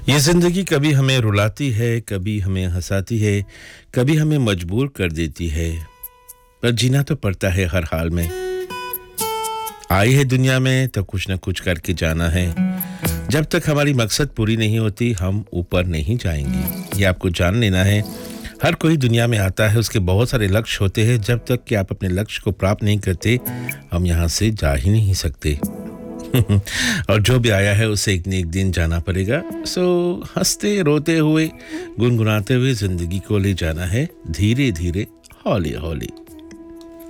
ये ज़िंदगी कभी हमें रुलाती है, कभी हमें हँसाती है, कभी हमें मजबूर कर देती है, पर जीना तो पड़ता है हर हाल में। आई है दुनिया में तो कुछ न कुछ करके जाना है। जब तक हमारी मकसद पूरी नहीं होती, हम ऊपर नहीं जाएंगे। ये आपको जान लेना है। हर कोई दुनिया में आता है, उसके बहुत सारे लक्ष्य होते हैं। जब तक कि आप अपने लक्ष्य को प्राप्त नहीं करते, हम यहाँ से जा ही नहीं सकते। और जो भी आया है उसे एक न एक दिन जाना पड़ेगा। सो हंसते रोते हुए गुनगुनाते हुए जिंदगी को ले जाना है, धीरे धीरे, हौली हौली।